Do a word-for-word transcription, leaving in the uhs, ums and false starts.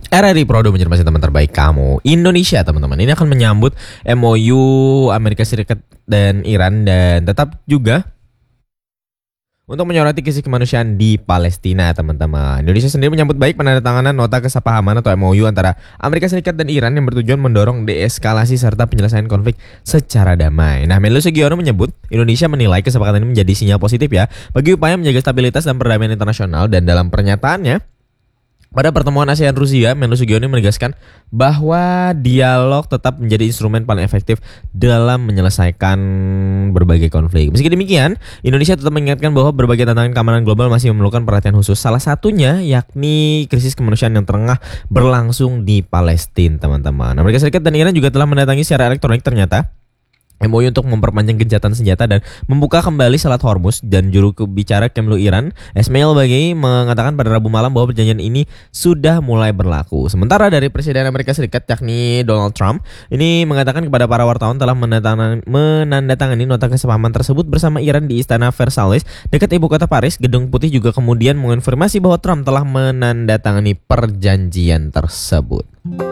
R R I Prodo menjadi teman terbaik kamu. Indonesia teman-teman ini akan menyambut M O U Amerika Serikat dan Iran dan tetap juga untuk menyoroti krisis kemanusiaan di Palestina teman-teman. Indonesia sendiri menyambut baik penandatanganan nota kesepahaman atau M O U antara Amerika Serikat dan Iran yang bertujuan mendorong deeskalasi serta penyelesaian konflik secara damai. Nah, Menlu Sugiono menyebut Indonesia menilai kesepakatan ini menjadi sinyal positif ya bagi upaya menjaga stabilitas dan perdamaian internasional, dan dalam pernyataannya pada pertemuan ASEAN Rusia, Menlu Sugiono menegaskan bahwa dialog tetap menjadi instrumen paling efektif dalam menyelesaikan berbagai konflik. Meski demikian, Indonesia tetap mengingatkan bahwa berbagai tantangan keamanan global masih memerlukan perhatian khusus. Salah satunya yakni krisis kemanusiaan yang tengah berlangsung di Palestina, teman-teman. Amerika Serikat dan Iran juga telah mendatangi secara elektronik ternyata M O U untuk memperpanjang gencatan senjata dan membuka kembali Selat Hormuz, dan juru bicara Kemlu Iran Esmail Baghaei mengatakan pada Rabu malam bahwa perjanjian ini sudah mulai berlaku. Sementara dari Presiden Amerika Serikat yakni Donald Trump ini mengatakan kepada para wartawan telah menandatangani, menandatangani nota kesepahaman tersebut bersama Iran di Istana Versailles dekat ibu kota Paris. Gedung Putih juga kemudian mengonfirmasi bahwa Trump telah menandatangani perjanjian tersebut.